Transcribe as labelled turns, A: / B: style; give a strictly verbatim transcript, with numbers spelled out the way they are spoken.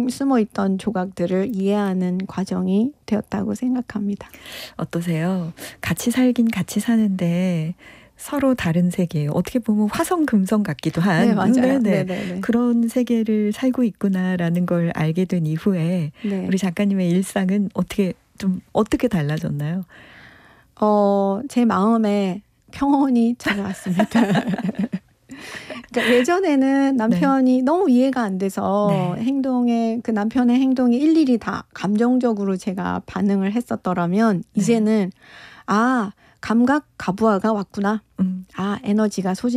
A: 숨어 있던 조각들을 이해하는 과정이 되었다고 생각합니다.
B: 어떠세요? 같이 살긴 같이 사는데 서로 다른 세계예요. 어떻게 보면 화성 금성 같기도 한
A: 네, 맞아요.
B: 네네.
A: 네네네.
B: 그런 세계를 살고 있구나라는 걸 알게 된 이후에
A: 네.
B: 우리 작가님의 일상은 어떻게 좀 어떻게 달라졌나요?
A: 어, 제 마음에 평온이 찾아왔습니다. 그러니까 예전에는 남편이 네. 너무 이해가 안 돼서 네. 행동에 그 남편의 행동에 일일이 다 감정적으로 제가 반응을 했었더라면 네. 이제는 아 감각 가부화가 왔구나. 음. 아 에너지가 소진